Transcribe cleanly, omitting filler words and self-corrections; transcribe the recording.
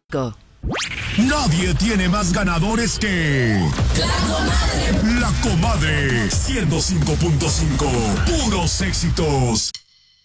Nadie tiene más ganadores que... La Comadre 105.5. Puros éxitos.